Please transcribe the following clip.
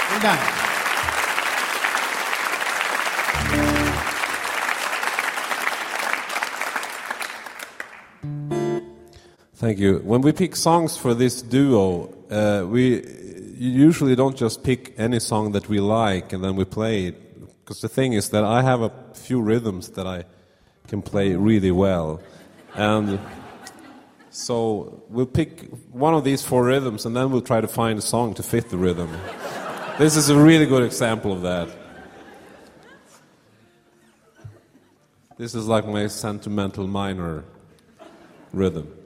Vielen Dank. Thank you. When we pick songs for this duo, we usually don't just pick any song that we like and then we play it. Because the thing is that I have a few rhythms that I can play really well. And so we'll pick one of these 4 rhythms and then we'll try to find a song to fit the rhythm. This is a really good example of that. This is like my sentimental minor rhythm.